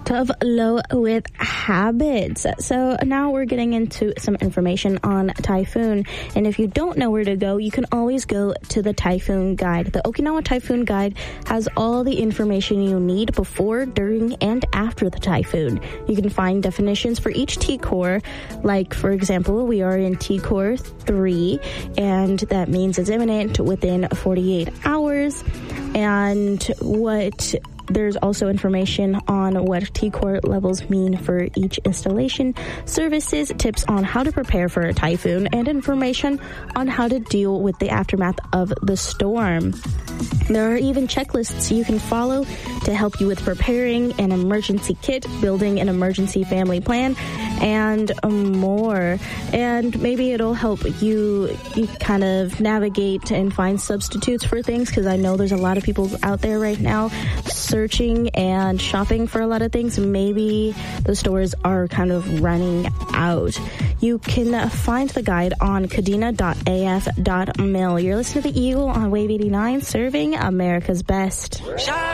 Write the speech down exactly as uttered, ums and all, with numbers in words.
Of low with habits. So now we're getting into some information on Typhoon. And if you don't know where to go, you can always go to the Typhoon Guide. The Okinawa Typhoon Guide has all the information you need before, during, and after the typhoon. You can find definitions for each T-core. Like, for example, we are in T-core three, and that means it's imminent within forty-eight hours. And what... There's also information on what T-core levels mean for each installation, services, tips on how to prepare for a typhoon, and information on how to deal with the aftermath of the storm. There are even checklists you can follow to help you with preparing an emergency kit, building an emergency family plan, and more. And maybe it'll help you, you kind of navigate and find substitutes for things, because I know there's a lot of people out there right now searching and shopping for a lot of things. Maybe the stores are kind of running out. You can find the guide on kadena dot a f dot mil. You're listening to The Eagle on Wave eighty-nine, serving America's best.